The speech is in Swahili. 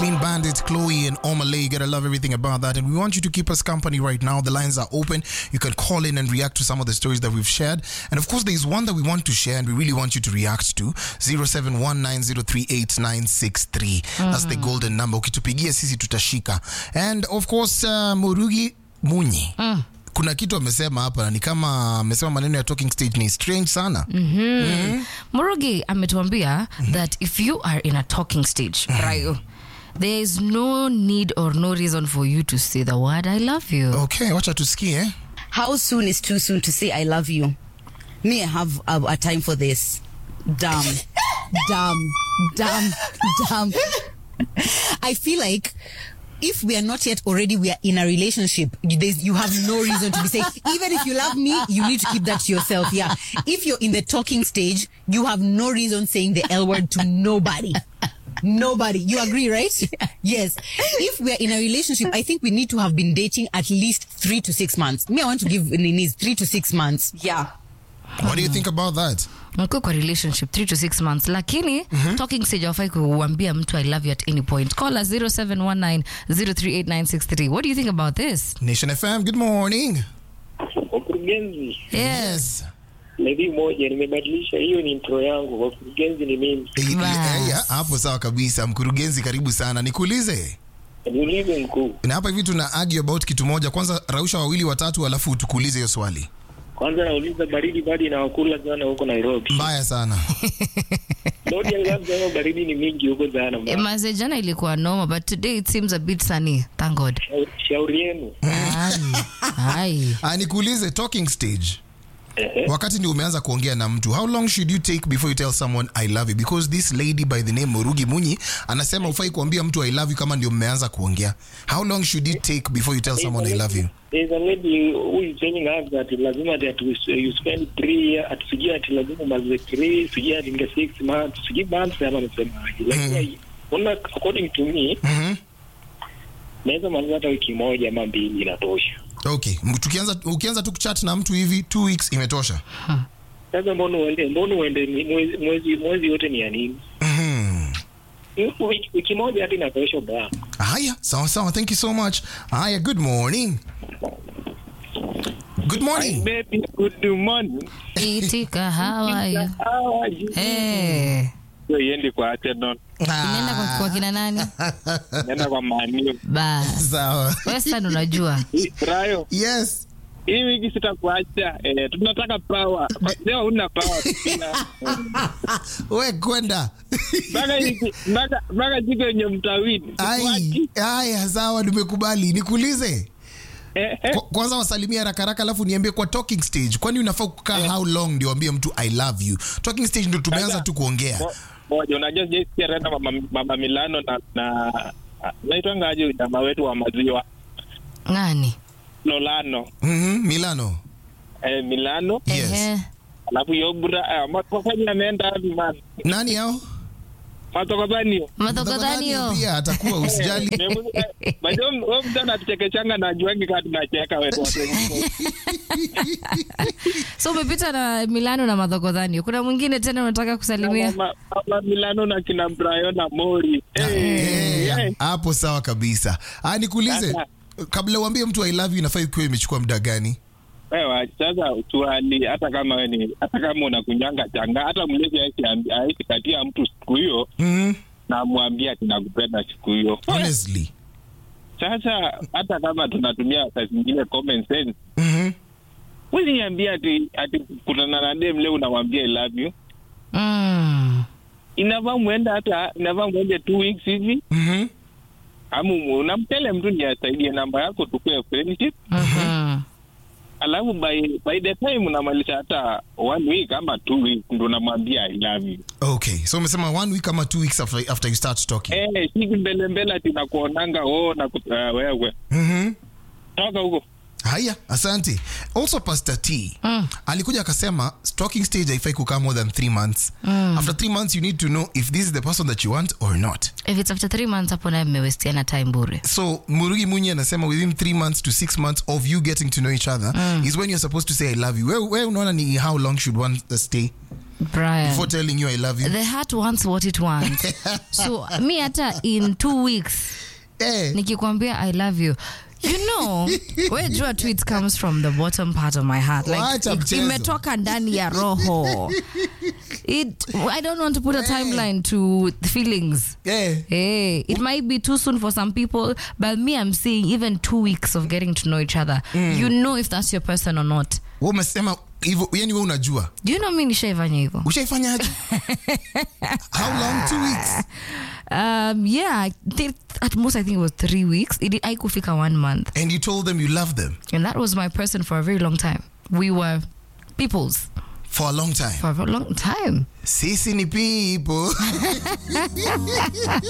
Mean Bandit, Chloe and Omale, you gotta love everything about that. And we want you to keep us company right now. The lines are open. You can call in and react to some of the stories that we've shared. And of course, there's one that we want to share and we really want you to react to. 0719038963. That's the golden number. Ukitupigia sisi tutashika. And of course, Murugi Munyi. Kuna kitu amesema hapa ni kama amesema maneno ya talking stage ni strange sana. Murugi ametuambia that if you are in a talking stage, right, there is no need or no reason for you to say the word I love you. Okay, wacha tusikie. How soon is too soon to say I love you? Me, I have a time for this. Damn. I feel like if we are not yet already, we are in a relationship, you have no reason to be saying, even if you love me, you need to keep that to yourself. Yeah. If you're in the talking stage, you have no reason saying the L word to nobody. Nobody. You agree, right? Yes. If we're in a relationship, I think we need to have been dating at least 3 to 6 months. Me, I want to give Nini's 3 to 6 months. Yeah. What do you think about that? Mko kwa relationship 3 to 6 months, lakini talking stage hafai kuambia mtu I love you at any point. Call us 0719038963. What do you think about this? Nation FM, good morning. Wakurugenzi. Yes. Maybe moja nimebadilisha, hiyo ni intro yangu. Wakurugenzi ni mimi. Hapo sawa kabisa. Mkurugenzi karibu sana. Nikuulize. Niulize mkuu. Na hapa hivi tuna argue about kitu moja. Kwanza rausha wawili watatu alafu tukuulize hiyo swali. Kwanza nauliza baridi badi na wakula jana huko Nairobi. Mbaya sana. Lodi ya baridi ni mingi huko jana. Maze jana ilikuwa normal, but today it seems a bit sunny. Thank God. Shauri yenu. Hai. Nikuulize talking stage. Wakati ndio umeanza kuongea na mtu, how long should you take before you tell someone I love you? Because this lady by the name Murugi Munyi anasema ufai kuambia mtu I love you kama ndio mmeanza kuongea. How long should you take before you tell someone I love you? There's a lady who is telling us that lazima that you spend 3 years, atusijia ati lazima maze 3, sijia ati 6 months, sijia months ama nasema. Like according to me, naweza maliza hata wiki moja ama 2 inatosha. Okay, ukianza tu kuchat na mtu hivi 2 weeks imetosha. Sasa mbona uende mwezi yote ni ya nini? Wiki moja hadi inatosha bwana. Haya, sawa, thank you so much. Haya, good morning. Good morning. Hi, baby, good morning. Itika, how are you? How are you? Hey. So yendi kwa Arsenal. Inaenda kwa kina nani? Nenda kwa Man. Sawa. Wewe unajua. Rayo. Yes. Hii wiki sitakuacha. Tunataka power. Leo una power. Wewe kwenda. Baga jiko yenye mtawini. Haya, sawa, nimekubali. Nikuulize. Kwanza wasalimia haraka alafu niambie kwa talking stage. Kwani unafaa kukaa how long ndio ambie mtu I love you? Talking stage ndio tumeanza tu kuongea. Moja unajua je renda mama Milano na naitwa ngaje jamaa wetu wa maziwa. Nani? Lolano. Milano. Milano. Yes. Alafu Yobra mafanya ameenda man. Nani hao? Matokodanio. Pia atakuwa usijali. Bado wewe mtana tuchekechanga na juangi kati tunacheka wewe. So umepita na Milano na Matokodanio. Kuna mwingine tena unataka kusalimia? Mama Milano na kina Brian na Mori. Hapo sawa kabisa. Nikuulize, kabla uambie mtu I love you inafaa ikiwa imechukua muda gani? Wewe sasa utuali hata kama unakunyanga changa hata mlezi haisi katia mtu siku hiyo na muambia tunakupenda siku hiyo. Honestly. Sasa hata kama tunatumia saa zingine common sense. Wewe niambia ati kutana na dem leo unamwambia I love you. Inafaa muende 2 weeks hivi. Amu unamtele mtu ni asaidie namba yako tukue friendship. Alafu by the time unamaliza hata 1 week ama 2 weeks ndo unamwambia I love you. Okay, so umesema 1 week ama 2 weeks after you start talking. Siku mbele tunakuonanga na wewe. Toka huko. Haya, asante. Also Pastor T alikuja akasema talking stage haifai kukaa more than 3 months. After 3 months you need to know if this is the person that you want or not. If it's after 3 months hapo na mmewestiana time bure. So Murugi Munyi anasema within 3 months to 6 months of you getting to know each other is when you're supposed to say I love you. Where unaona ni how long should one stay? Brian. before telling you I love you? The heart wants what it wants. So me hata in 2 weeks nikikwambia I love you, you know, where jua tweet comes from the bottom part of my heart, like imetoka ndani ya roho. I don't want to put a timeline to the feelings. Hey, it might be too soon for some people, but me, I'm saying even 2 weeks of getting to know each other, you know if that's your person or not. Umesema hivyo, yani wewe unajua. Do you know me nishaifanya hivyo? Ushaifanyaje? How long? 2 weeks? Yeah, at most I think it was 3 weeks. I kufika 1 month. And you told them you love them? And that was my person for a very long time. We were peoples. For a long time? For a long time. Sisi ni people.